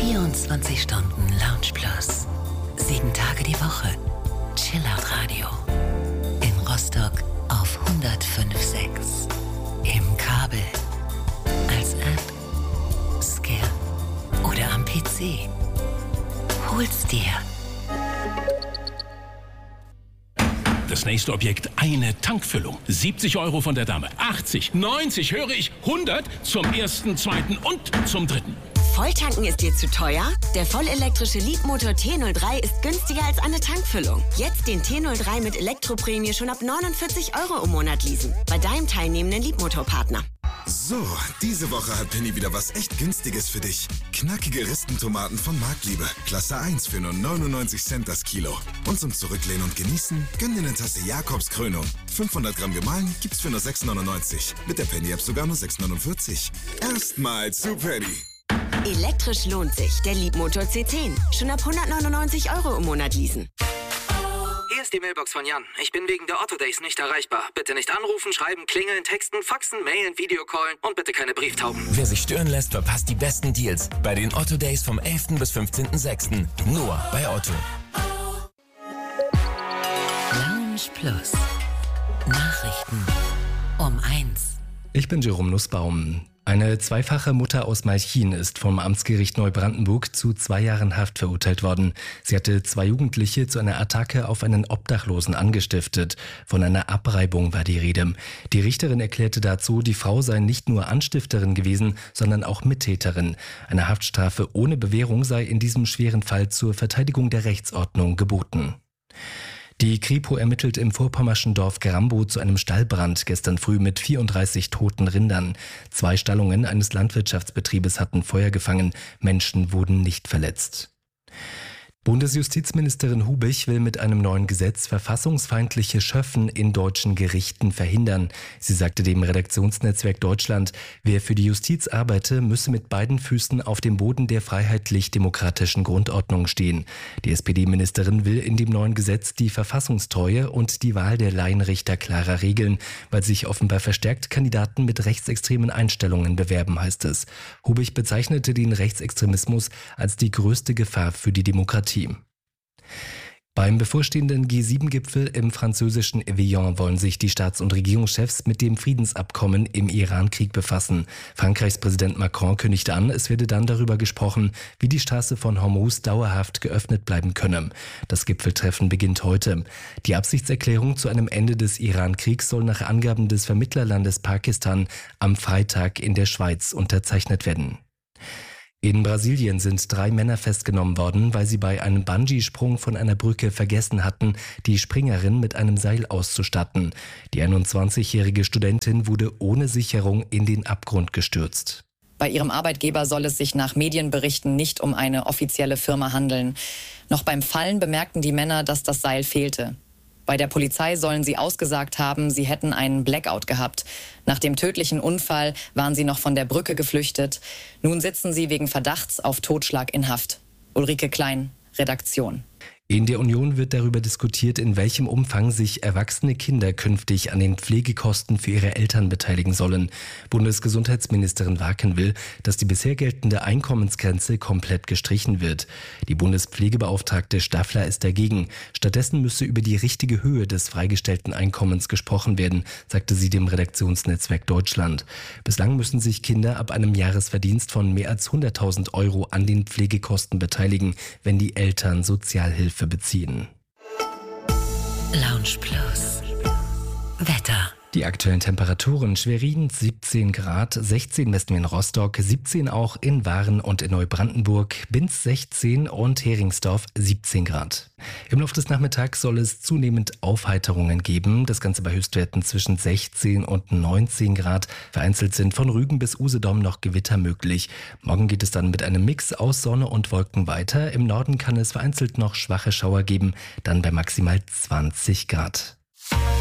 24 Stunden Lounge Plus. 7 Tage die Woche. Chillout Radio. In Rostock auf 105.6. Im Kabel. Als App. Scan. Oder am PC. Hol's dir. Das nächste Objekt, eine Tankfüllung. 70 € von der Dame. 80, 90, höre ich, 100 zum ersten, zweiten und zum dritten. Volltanken ist dir zu teuer? Der vollelektrische Leapmotor T03 ist günstiger als eine Tankfüllung. Jetzt den T03 mit Elektroprämie schon ab 49 € im Monat leasen. Bei deinem teilnehmenden Leapmotor-Partner. So, diese Woche hat Penny wieder was echt Günstiges für dich. Knackige Ristentomaten von Marktliebe. Klasse 1 für nur 99 Cent das Kilo. Und zum Zurücklehnen und Genießen, gönn dir eine Tasse Jakobs Krönung. 500 Gramm gemahlen gibt's für nur 6,99. Mit der Penny-App sogar nur 6,49. Erstmal zu Penny. Elektrisch lohnt sich. Der Leapmotor C10. Schon ab 199 € im Monat leasen. Hier ist die Mailbox von Jan. Ich bin wegen der Otto Days nicht erreichbar. Bitte nicht anrufen, schreiben, klingeln, texten, faxen, mailen, Videocallen und bitte keine Brieftauben. Wer sich stören lässt, verpasst die besten Deals bei den Otto Days vom 11. bis 15.06. Nur bei Otto. Lounge Plus. Nachrichten um 1. Ich bin Jerome Nussbaum. Eine zweifache Mutter aus Malchin ist vom Amtsgericht Neubrandenburg zu 2 Jahren Haft verurteilt worden. Sie hatte 2 Jugendliche zu einer Attacke auf einen Obdachlosen angestiftet. Von einer Abreibung war die Rede. Die Richterin erklärte dazu, die Frau sei nicht nur Anstifterin gewesen, sondern auch Mittäterin. Eine Haftstrafe ohne Bewährung sei in diesem schweren Fall zur Verteidigung der Rechtsordnung geboten. Die Kripo ermittelt im vorpommerschen Dorf Grambow zu einem Stallbrand gestern früh mit 34 toten Rindern. 2 Stallungen eines Landwirtschaftsbetriebes hatten Feuer gefangen. Menschen wurden nicht verletzt. Bundesjustizministerin Hubich will mit einem neuen Gesetz verfassungsfeindliche Schöffen in deutschen Gerichten verhindern. Sie sagte dem Redaktionsnetzwerk Deutschland, wer für die Justiz arbeite, müsse mit beiden Füßen auf dem Boden der freiheitlich-demokratischen Grundordnung stehen. Die SPD-Ministerin will in dem neuen Gesetz die Verfassungstreue und die Wahl der Laienrichter klarer regeln, weil sich offenbar verstärkt Kandidaten mit rechtsextremen Einstellungen bewerben, heißt es. Hubich bezeichnete den Rechtsextremismus als die größte Gefahr für die Demokratie. Beim bevorstehenden G7-Gipfel im französischen Evian wollen sich die Staats- und Regierungschefs mit dem Friedensabkommen im Iran-Krieg befassen. Frankreichs Präsident Macron kündigte an, es werde dann darüber gesprochen, wie die Straße von Hormuz dauerhaft geöffnet bleiben könne. Das Gipfeltreffen beginnt heute. Die Absichtserklärung zu einem Ende des Iran-Kriegs soll nach Angaben des Vermittlerlandes Pakistan am Freitag in der Schweiz unterzeichnet werden. In Brasilien sind 3 Männer festgenommen worden, weil sie bei einem Bungee-Sprung von einer Brücke vergessen hatten, die Springerin mit einem Seil auszustatten. Die 21-jährige Studentin wurde ohne Sicherung in den Abgrund gestürzt. Bei ihrem Arbeitgeber soll es sich nach Medienberichten nicht um eine offizielle Firma handeln. Noch beim Fallen bemerkten die Männer, dass das Seil fehlte. Bei der Polizei sollen sie ausgesagt haben, sie hätten einen Blackout gehabt. Nach dem tödlichen Unfall waren sie noch von der Brücke geflüchtet. Nun sitzen sie wegen Verdachts auf Totschlag in Haft. Ulrike Klein, Redaktion. In der Union wird darüber diskutiert, in welchem Umfang sich erwachsene Kinder künftig an den Pflegekosten für ihre Eltern beteiligen sollen. Bundesgesundheitsministerin Waken will, dass die bisher geltende Einkommensgrenze komplett gestrichen wird. Die Bundespflegebeauftragte Staffler ist dagegen. Stattdessen müsse über die richtige Höhe des freigestellten Einkommens gesprochen werden, sagte sie dem Redaktionsnetzwerk Deutschland. Bislang müssen sich Kinder ab einem Jahresverdienst von mehr als 100.000 € an den Pflegekosten beteiligen, wenn die Eltern Sozialhilfe beziehen. Lounge Plus. Wetter. Die aktuellen Temperaturen: Schwerin 17 Grad, 16 messen wir in Rostock, 17 auch in Waren und in Neubrandenburg, Binz 16 und Heringsdorf 17 Grad. Im Laufe des Nachmittags soll es zunehmend Aufheiterungen geben, das Ganze bei Höchstwerten zwischen 16 und 19 Grad. Vereinzelt sind von Rügen bis Usedom noch Gewitter möglich. Morgen geht es dann mit einem Mix aus Sonne und Wolken weiter. Im Norden kann es vereinzelt noch schwache Schauer geben, dann bei maximal 20 Grad.